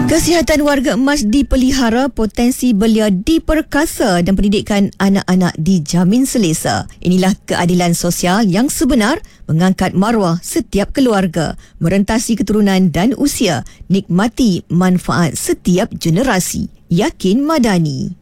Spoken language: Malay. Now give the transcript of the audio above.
Kesihatan warga emas dipelihara, potensi belia diperkasa dan pendidikan anak-anak dijamin selesa. Inilah keadilan sosial yang sebenar, mengangkat maruah setiap keluarga, merentasi keturunan dan usia, nikmati manfaat setiap generasi. Yakin Madani.